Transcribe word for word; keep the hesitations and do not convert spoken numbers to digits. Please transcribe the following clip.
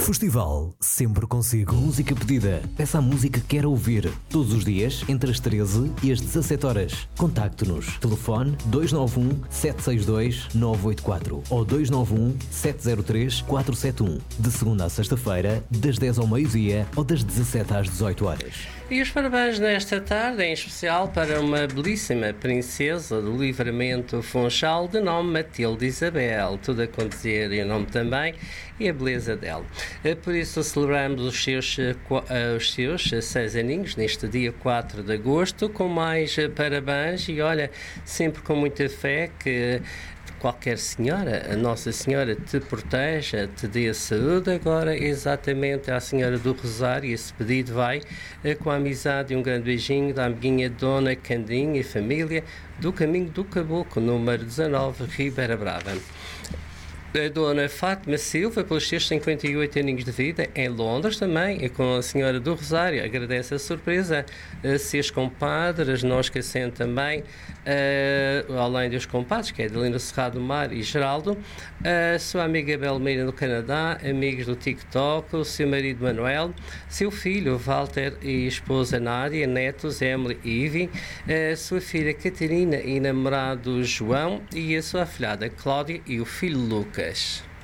Festival sempre consigo. Música pedida. Peça a música que quer ouvir. Todos os dias, entre as treze e as dezassete horas. Contacte-nos. Telefone dois nove um, sete seis dois, nove oito quatro ou dois nove um, sete zero três, quatro sete um. De segunda a sexta-feira, das dez ao meio-dia ou das dezassete às dezoito horas. E os parabéns nesta tarde, em especial para uma belíssima princesa do Livramento Funchal, de nome Matilde Isabel. Tudo a condizer e o nome também e a beleza dela. Por isso celebramos os seus, os seus seis aninhos neste dia quatro de agosto, com mais parabéns e olha, sempre com muita fé que qualquer senhora, a Nossa Senhora te proteja, te dê saúde. Agora exatamente à Senhora do Rosário, esse pedido vai com a amizade e um grande beijinho da amiguinha Dona Candinha e família do Caminho do Caboclo, número dezanove, Ribeira Brava. A Dona Fátima Silva, pelos seus cinquenta e oito aninhos de vida, em Londres também, e com a Senhora do Rosário, agradece a surpresa a seus compadres, não esquecendo também, uh, além dos compadres, que é Adelina Serrado do Mar e Geraldo, a sua amiga Belmira no Canadá, amigos do TikTok, o seu marido Manuel, seu filho Walter e esposa Nádia, netos Emily e Ivy, a sua filha Catarina e namorado João, e a sua afilhada Cláudia e o filho Lucas.